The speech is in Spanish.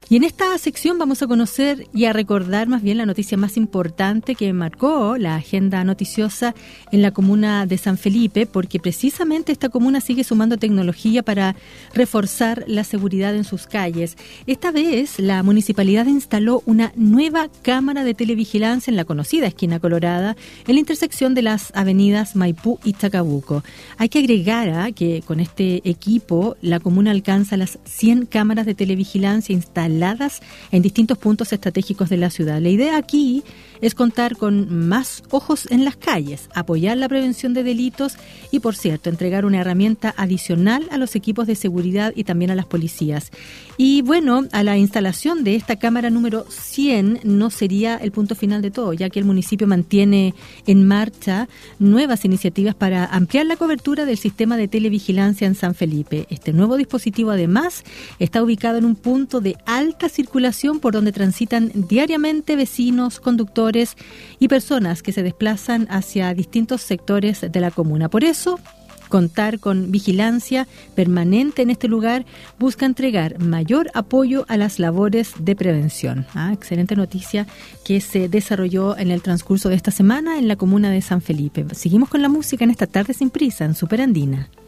Y en esta sección vamos a conocer y a recordar más bien la noticia más importante que marcó la agenda noticiosa en la comuna de San Felipe, porque precisamente esta comuna sigue sumando tecnología para reforzar la seguridad en sus calles. Esta vez la municipalidad instaló una nueva cámara de televigilancia en la conocida esquina Colorada, en la intersección de las avenidas Maipú y Chacabuco. Hay que agregar que con este equipo la comuna alcanza las 100 cámaras de televigilancia instaladas en distintos puntos estratégicos de la ciudad. La idea aquí es contar con más ojos en las calles, apoyar la prevención de delitos y, por cierto, entregar una herramienta adicional a los equipos de seguridad y también a las policías. Y bueno, a la instalación de esta cámara número 100 no sería el punto final de todo, ya que el municipio mantiene en marcha nuevas iniciativas para ampliar la cobertura del sistema de televigilancia en San Felipe. Este nuevo dispositivo, además, está ubicado en un punto de alta circulación por donde transitan diariamente vecinos, conductores y personas que se desplazan hacia distintos sectores de la comuna. Por eso, contar con vigilancia permanente en este lugar busca entregar mayor apoyo a las labores de prevención. Excelente noticia que se desarrolló en el transcurso de esta semana en la comuna de San Felipe. Seguimos con la música en esta tarde sin prisa en Super Andina.